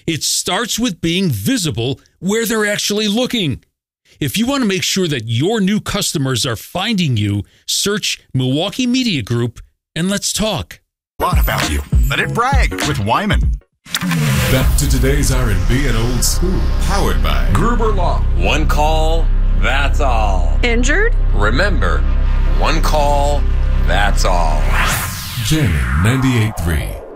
It starts with being visible where they're actually looking. If you want to make sure that your new customers are finding you, search Milwaukee Media Group and let's talk. A lot about you. Let it brag with Wyman. Back to today's R&B and old school, powered by Gruber Law. One call, that's all. Injured? Remember, one call, that's all. Jamming 98.3.